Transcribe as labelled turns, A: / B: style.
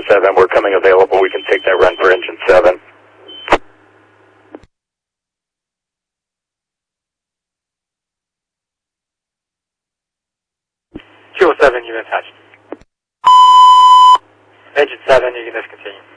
A: 207, we're coming available. We can take that run for engine 7.
B: 207, you've been touched. Engine 7, you can discontinue.